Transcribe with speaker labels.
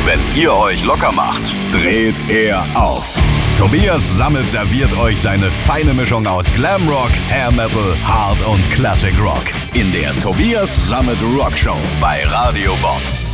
Speaker 1: Wenn ihr euch locker macht, dreht er auf. Tobias Sammet serviert euch seine feine Mischung aus Glamrock, Hair Metal, Hard und Classic Rock in der Tobias Sammet Rock Show bei Radio Bonn.